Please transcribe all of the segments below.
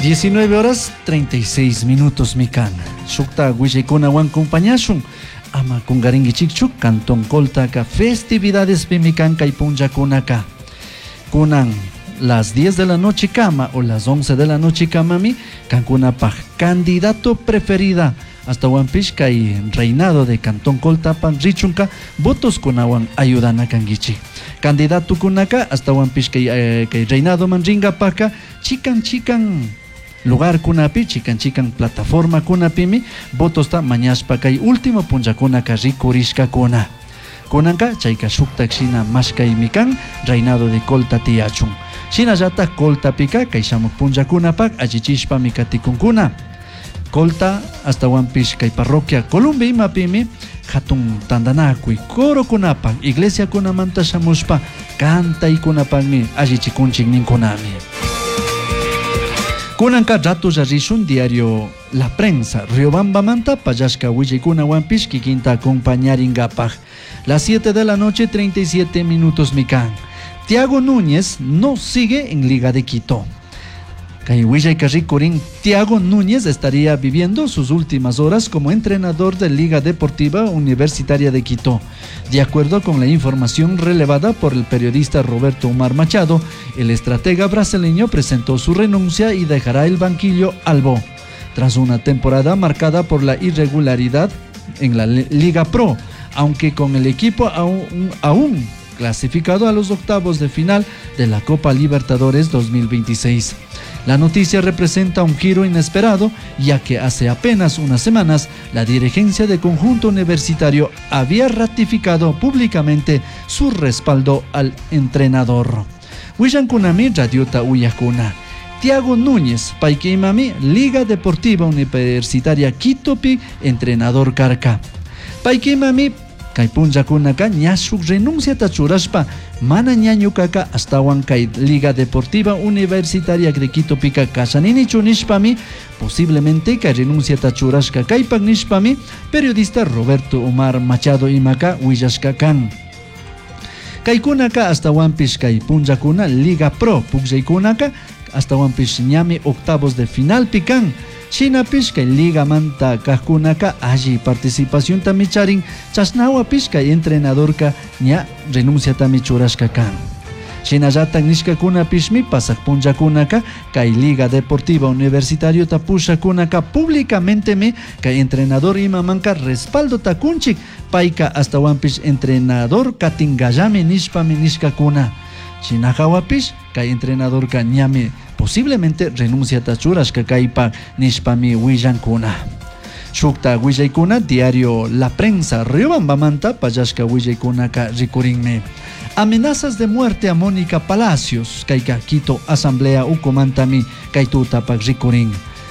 19:36 mikan. Shukta Huichaikunawan compañashun. Ama kungaringichikchuk Cantón Coltaca festividades pimikan kay punllakunaka. Kunan las 10 de la noche cama o las 11 de la noche camami kankunapaj candidato preferida hasta Wampish kay reinado de Cantón Coltapan richunka votos kunawan ayudana kangichi. Candidato kunaka hasta Wampish kay reinado manringa paka chikan lugar kunapi chikan plataforma kunapimi votos ta mañaspa kay último punllakunaka rikurishka kunanka chayka shuktak shina mashkay mikan reinado de Colta tiachun shina llata Coltapika kay shamuk punllakunapak allichishpa mikatikunkuna Colta hasta Wampish kay parroquia Colombia imapimi hatun tandanakuy coro kunapak iglesia kunamanta shamushpa kantay kunapakmi allichikunchik ninkunami. Kunanka rato rishun diario La Prensa Riobamba manta payashka Huichaikuna Wampish kikinta acompañaringapaj. Las 7 de la noche 37 minutos mikan. Tiago Núñez no sigue en Liga de Quito. Kay Huichaika rikurin Tiago Núñez estaría viviendo sus últimas horas como entrenador de Liga Deportiva Universitaria de Quito. De acuerdo con la información relevada por el periodista Roberto Omar Machado, el estratega brasileño presentó su renuncia y dejará el banquillo albo, tras una temporada marcada por la irregularidad en la Liga Pro, aunque con el equipo aún clasificado a los octavos de final de la Copa Libertadores 2026. La noticia representa un giro inesperado, ya que hace apenas unas semanas la dirigencia del conjunto universitario había ratificado públicamente su respaldo al entrenador. Huillankunami radiota uyakuna. Tiago Núñez, Paiquimami, Liga Deportiva Universitaria Quitopi, entrenador Carca. Paiquimami, kay punllakunaka ñashuk renuncia tachurashpa mana ñañukaka astawan kay Liga Deportiva Universitaria de Quitopika kashaninichu nishpami posiblemente kay renuncia tachurashka kaypak nishpami periodista Roberto Omar Machado imaka willashka kan. Kaykunaka astawanpish kay punllakuna Liga Pro pugllaykunaka astawanpish ñami octavos de final pikan. Shinapish kay Liga Manta Kajkunaka allí participación tamicharin chasnawapish kay entrenadorka ña renuncia tamichurashka kan. Shinallatan nishkakunapishmi pasak punllakunaka kay Liga Deportiva Universitario tapushakunaka públicamente me kay entrenador imamanka respaldo takunchik paika hasta wampish entrenador katingallami nishpami nishkakuna. Shinajawapish kay entrenador ka ñami posiblemente renuncia tachurashka kaypa nishpami willankuna. Shukta Huichaikuna diario La Prensa Riobamba manta payashka Huichaikunaka rikurinme. Amenazas de muerte a Mónica Palacios kayka Quito Asamblea Ucomantami kaytutapak rikurin.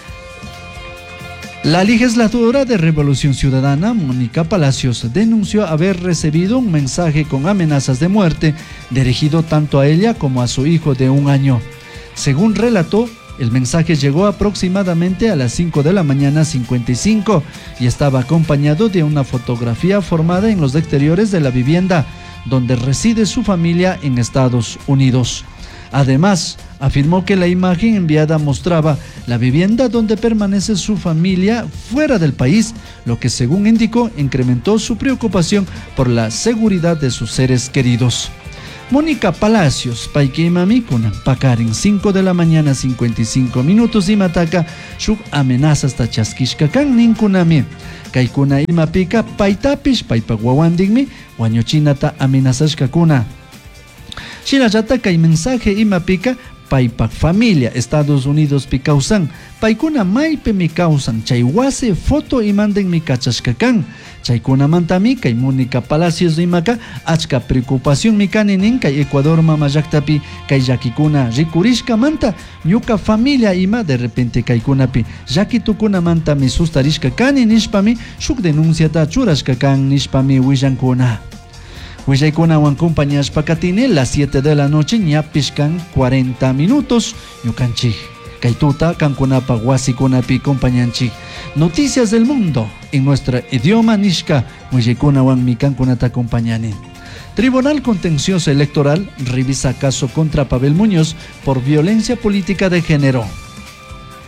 La legisladora de Revolución Ciudadana, Mónica Palacios, denunció haber recibido un mensaje con amenazas de muerte dirigido tanto a ella como a su hijo de 1 año. Según relató, el mensaje llegó aproximadamente a las 5 de la mañana 55 y estaba acompañado de una fotografía formada en los exteriores de la vivienda donde reside su familia en Estados Unidos. Además, afirmó que la imagen enviada mostraba la vivienda donde permanece su familia fuera del país, lo que según indicó incrementó su preocupación por la seguridad de sus seres queridos. Mónica Palacios, Paiquimami, kunan pakarin 5 de la mañana 55 minutos y mataka shuk amenazas tachaskishka kan ninkunami. Kaikuna imapika paitapish paipak wawandigmi wañuchinata amenazashka kuna. Shinallata kay mensaje imapika paipak familia Estados Unidos pi causan paikuna maype mi causan chay wase foto imanden mi kachashka kan. Chaykuna mantami kay Mónica Palacios imaka achka preocupación mi kaninin kay Ecuador mamayaktapi kay yakikuna rikurishka manta ñuka familia ima de repente kaykunapi yakitukuna manta mi sustarishka kani nishpami shuk denunciata churashka kan nishpami willankuna. Huichaikunawan compañashpa katine las 7 de la noche ñapishkan 40 minutos ñukanchik. Kaituta kankunapa wasikunapi compañanchik. Noticias del mundo en nuestro idioma nishka Huichaikunawan mi kankunata acompañanin. Tribunal Contencioso Electoral revisa caso contra Pavel Muñoz por violencia política de género.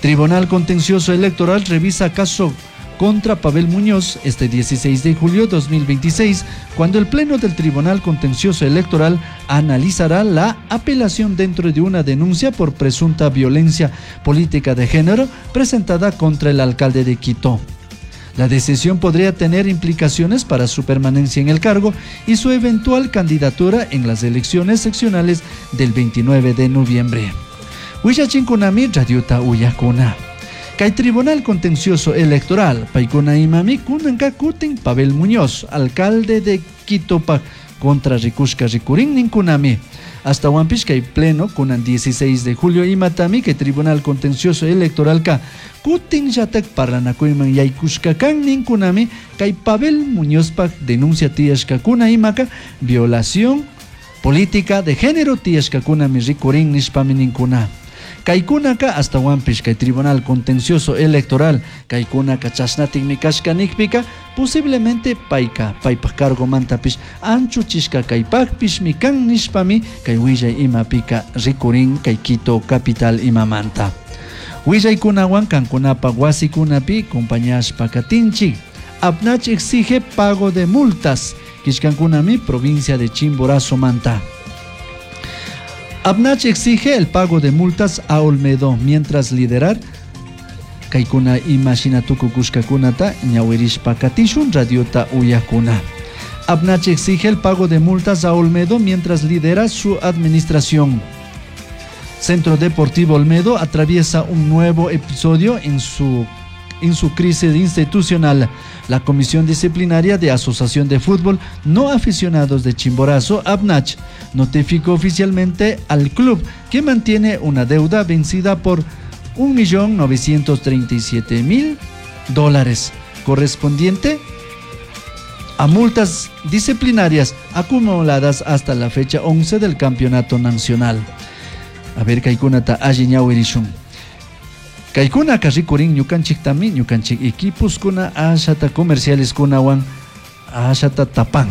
Tribunal Contencioso Electoral revisa caso contra Pavel Muñoz este 16 de julio de 2026, cuando el Pleno del Tribunal Contencioso Electoral analizará la apelación dentro de una denuncia por presunta violencia política de género presentada contra el alcalde de Quito. La decisión podría tener implicaciones para su permanencia en el cargo y su eventual candidatura en las elecciones seccionales del 29 de noviembre. Huillachinkunami radiota uyakuna. Kay Tribunal Contencioso Electoral, paikuna imami kunanka kutin Pavel Muñoz, alcalde de Quito, contra Rikushka Rikurin ninkunami. Hasta Wampish kay pleno kunan 16 de julio imatami que Tribunal Contencioso Electoral ka kutin yatak parlanakuiman yaykushka kan ninkunami kay Pavel Muñoz denuncia tiashka kuna imaka violación política de género tiashka kunami Rikurin nishpami ninkuna. Kaikunaka hasta Wampish kay Tribunal Contencioso Electoral Kaikunaka chasnatin mikashka nikpika posiblemente paipa cargo mantapish anchuchishka kaypakpish mikan nishpami kay willay imapika Rikurin kay Quito capital imamanta. Willaykunawan kankunapa wasikunapi compañashpa katinchik. APNACH exige pago de multas kishkankunami provincia de Chimborazo manta. APNACH exige el pago de multas a Olmedo mientras liderar Kaikuna imashinatuku kushkakunata ñawirishpa katishun radiota uyakuna. APNACH exige el pago de multas a Olmedo mientras lidera su administración. Centro Deportivo Olmedo atraviesa un nuevo episodio en su crisis institucional. La Comisión Disciplinaria de Asociación de Fútbol No Aficionados de Chimborazo, APNACH, notificó oficialmente al club que mantiene una deuda vencida por $1.937.000 correspondiente a multas disciplinarias acumuladas hasta la fecha 11 del campeonato nacional. A ver, Kaikunata Ajiñawirishun. Kaikuna Rikurin ñukanchik tami ñukanchik equipos kuna ashata comerciales kunawan ashata tapan.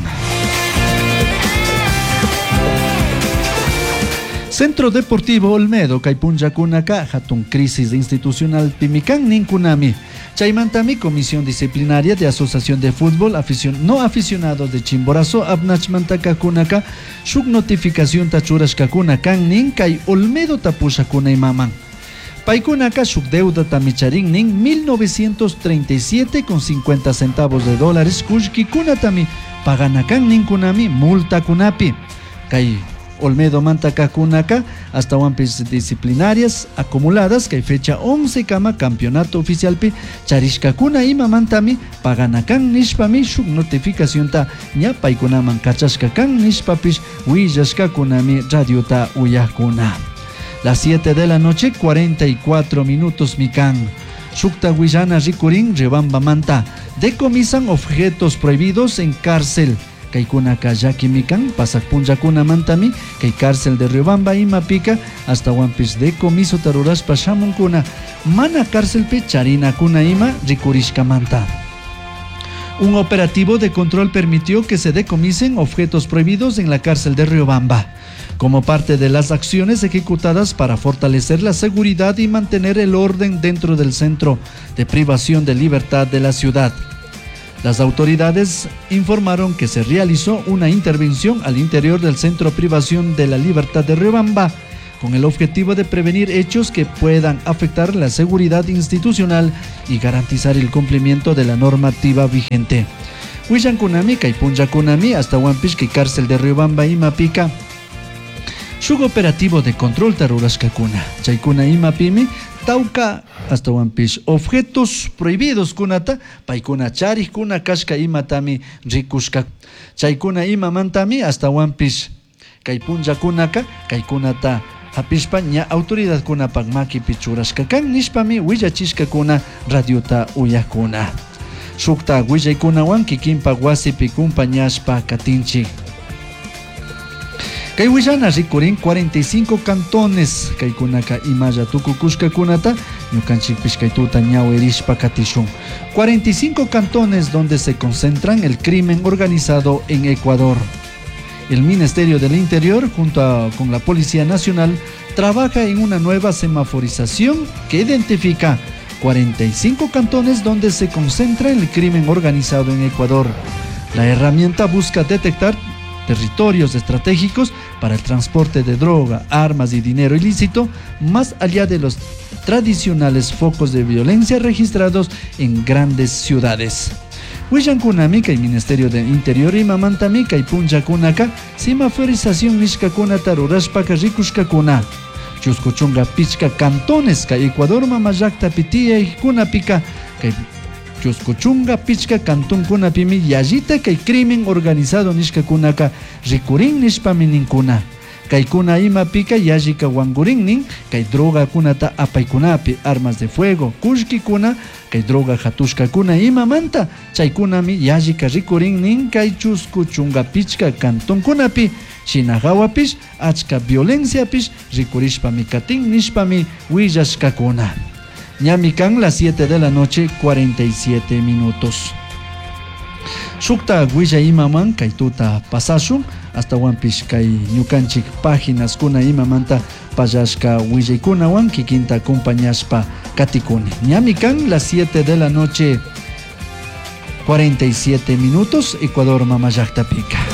Centro Deportivo Olmedo kaypunllakunaka hatun crisis institucional pimikan ninkunami. Chaymantami Comisión Disciplinaria de Asociación de Fútbol No Aficionados de Chimborazo APNACH mantakakunaka shuk notificación tachurashkakuna kan nin kay Olmedo tapushakuna imaman. Paikunaka shuk deuda tamicharin nin $1.937.50 kushkikuna tami paganakan ninkunami multa kunapi. Kay Olmedo mantakakunaka hasta wampis disciplinarias acumuladas kay fecha 11 kama campeonato oficial pi charishkakuna ima mantami paganakan nishpami shuk notificación ta ña paikunaman kachashkakan nishpapish willashkakunami radiota uyakuna. Las 7 de la noche, 44 minutos mikan. Shukta Willana Rikurin, Rebamba Manta. Decomisan objetos prohibidos en cárcel. Kaikunaka Yaki mikan, Pasakpunjakuna Mantami, Kai cárcel de Rebamba y Mapica, hasta Wampis decomiso Taruraspa Shamunkuna, Mana cárcel pe Charina Kuna Ima, Rikurishka Manta. Un operativo de control permitió que se decomisen objetos prohibidos en la cárcel de Riobamba, como parte de las acciones ejecutadas para fortalecer la seguridad y mantener el orden dentro del centro de privación de libertad de la ciudad. Las autoridades informaron que se realizó una intervención al interior del centro de privación de la libertad de Riobamba, con el objetivo de prevenir hechos que puedan afectar la seguridad institucional y garantizar el cumplimiento de la normativa vigente. Huillankunami, Kaipunyakunami, hasta Wampish, cárcel de Riobamba y Mapica. Shuk operativo de control tarurashkakuna. Chaykuna imapimi, Tauca, hasta Wampish. Objetos prohibidos kunata, paikuna charih kuna kashka imatami rikushka. Chaykuna imamantami, hasta Wampish. Kaipunyakunaka, Kaikunata. Apishpa ña autoridad kuna pagmaki pichurashkakan nishpami willachishkakuna radiota uyakuna. Shukta willaykunawan kikinpa wasipi kumpañashpa katinchik. Kay Willana Rikurin 45 cantones Kaikunaka imaya tukukushkakunata ñukanchik pishkaytuta ñawirishpa katishun. 45 cantones donde se concentran el crimen organizado en Ecuador. El Ministerio del Interior, con la Policía Nacional, trabaja en una nueva semaforización que identifica 45 cantones donde se concentra el crimen organizado en Ecuador. La herramienta busca detectar territorios estratégicos para el transporte de droga, armas y dinero ilícito, más allá de los tradicionales focos de violencia registrados en grandes ciudades. Huillankunami kay Ministerio del Interior imamantami kay punchakunaka semaforización nishkakunata rurashpaka rikushkakuna. Chuskuchunga pichka cantones kay Ecuador mamallaktapi tiyaykunapika kay Chuskuchunga pichka cantonkunapimi yallita kay crimen organizado nishkakunaka rikurin nishpami ninkuna. Kaykuna imapika yallika wangurinnin kay droga kunata apaykunapi armas de fuego kushkikuna kay droga hatushkakuna imamanta chaykunami yallika rikurinnin kay Chuskuchunga pichka cantonkunapi chinahawapish achka violenciapish rikurishpami katin nishpami willashkakuna. Ñami kan las 7 de la noche 47 minutos. Shukta Guilla imaman kay tuta pasashun hasta wampish kay ñukanchik páginas kuna imamanta payashka willaykunawan kikinta acompañashpa katikuni. Ñami kan las 7 de la noche 47 minutos Ecuador mamallakta pika.